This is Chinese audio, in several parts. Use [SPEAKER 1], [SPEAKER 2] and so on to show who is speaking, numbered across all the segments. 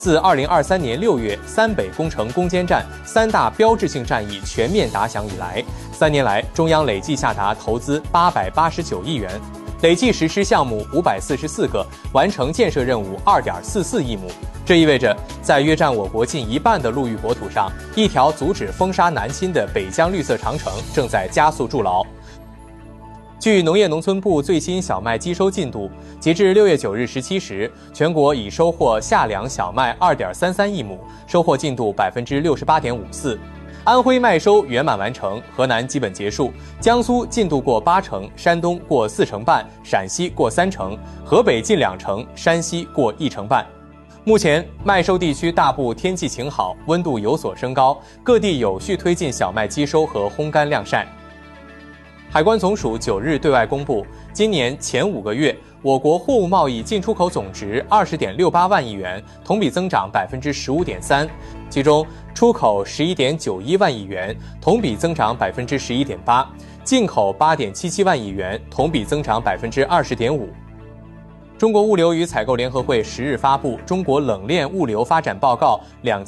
[SPEAKER 1] 自2023年6月三北工程攻坚战3大标志性战役全面打响以来，3年来中央累计下达投资889亿元，累计实施项目544个，完成建设任务2.44亿亩。这意味着，在约占我国近一半的陆域国土上，一条阻止风沙南侵的北疆绿色长城正在加速筑牢。据农业农村部最新小麦机收进度，截至6月9日17时，全国已收获夏粮小麦2.33亿亩，收获进度68.54%。安徽麦收圆满完成，河南基本结束，江苏进度过80%，山东过4成半，陕西过3成，河北近2成，山西过1成半。目前，麦收地区大部天气晴好，温度有所升高，各地有序推进小麦机收和烘干晾晒。海关总署9日对外公布，今年前5个月，我国货物贸易进出口总值20.68万亿元，同比增长15.3%，其中出口11.91万亿元，同比增长11.8%，进口8.77万亿元，同比增长20.5%。中国物流与采购联合会10日发布《中国冷链物流发展报告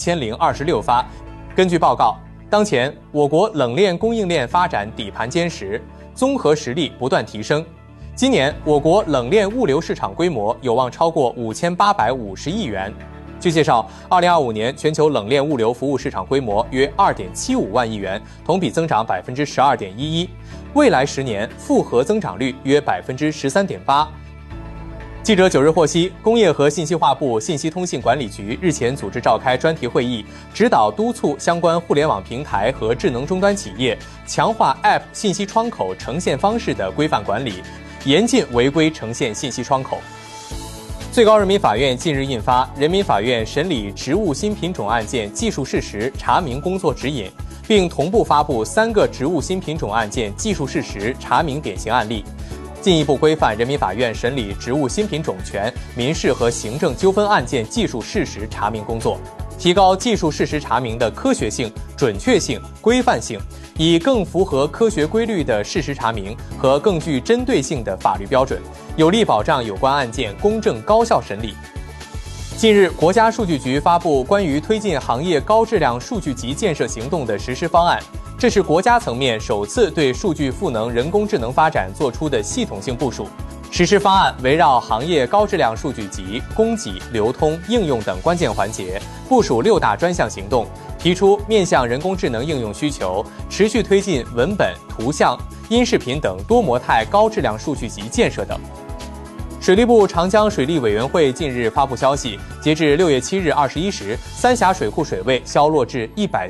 [SPEAKER 1] 2026发》，根据报告，当前我国冷链供应链发展底盘坚实，综合实力不断提升。今年我国冷链物流市场规模有望超过5850亿元。据介绍，2025年全球冷链物流服务市场规模约2.75万亿元，同比增长12.11%，未来10年复合增长率约13.8%。记者9日获悉，工业和信息化部信息通信管理局日前组织召开专题会议，指导督促相关互联网平台和智能终端企业强化 App 信息窗口呈现方式的规范管理，严禁违规呈现信息窗口。最高人民法院近日印发《人民法院审理植物新品种案件技术事实查明工作指引》，并同步发布3个植物新品种案件技术事实查明典型案例，进一步规范人民法院审理植物新品种权、民事和行政纠纷案件技术事实查明工作，提高技术事实查明的科学性、准确性、规范性，以更符合科学规律的事实查明和更具针对性的法律标准，有力保障有关案件公正高效审理。近日，国家数据局发布关于推进行业高质量数据集建设行动的实施方案，这是国家层面首次对数据赋能人工智能发展做出的系统性部署。实施方案围绕行业高质量数据集、供给、流通、应用等关键环节，部署6大专项行动，提出面向人工智能应用需求，持续推进文本、图像、音视频等多模态高质量数据集建设等。水利部长江水利委员会近日发布消息，截至6月7日21时，三峡水库水位消落至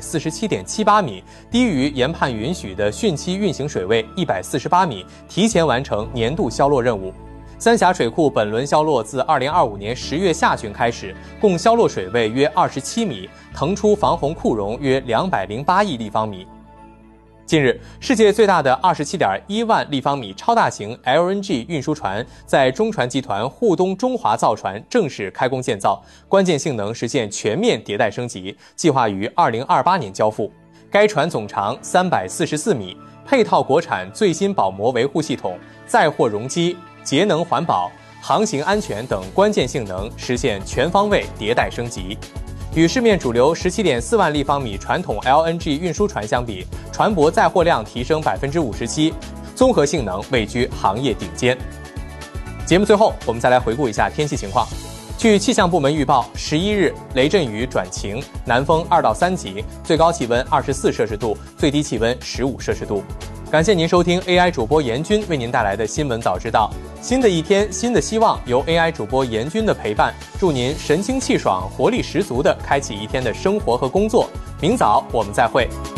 [SPEAKER 1] 147.78米，低于研判允许的汛期运行水位148米，提前完成年度消落任务。三峡水库本轮消落自2025年10月下旬开始，共消落水位约27米，腾出防洪库容约208亿立方米。近日，世界最大的27.1万立方米超大型 LNG 运输船在中船集团沪东中华造船正式开工建造，关键性能实现全面迭代升级，计划于2028年交付。该船总长344米，配套国产最新保膜维护系统，载货容积、节能环保、航行安全等关键性能实现全方位迭代升级。与市面主流17.4万立方米传统 LNG 运输船相比，船舶载货量提升57%，综合性能位居行业顶尖。节目最后，我们再来回顾一下天气情况。据气象部门预报，11日雷阵雨转晴，南风2到3级，最高气温24摄氏度，最低气温15摄氏度。感谢您收听 AI 主播严军为您带来的新闻早知道。新的一天，新的希望，由 AI 主播严军的陪伴，祝您神清气爽、活力十足地开启一天的生活和工作。明早我们再会。